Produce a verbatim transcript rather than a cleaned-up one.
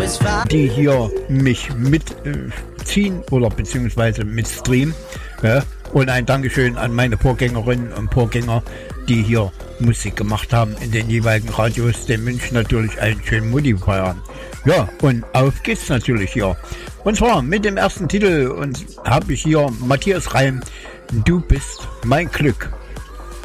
die hier mich mitziehen äh, oder beziehungsweise mitstreamen. Ja? Und ein Dankeschön an meine Vorgängerinnen und Vorgänger, die hier Musik gemacht haben in den jeweiligen Radios, den München natürlich einen schönen Mutti-Feiern. Ja, und auf geht's natürlich hier. Und zwar mit dem ersten Titel und habe ich hier Matthias Reim, Du bist mein Glück.